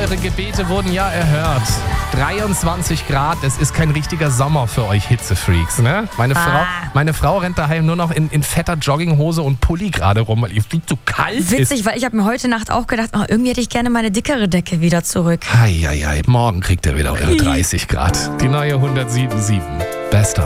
eure Gebete wurden ja erhört. 23 Grad, das ist kein richtiger Sommer für euch Hitzefreaks, ne? Meine Frau rennt daheim nur noch in fetter Jogginghose und Pulli gerade rum, weil ihr viel zu kalt ist. Witzig, weil ich habe mir heute Nacht auch gedacht, irgendwie hätte ich gerne meine dickere Decke wieder zurück. Morgen kriegt ihr wieder eure 30 Grad. Die neue 107.7. Bester.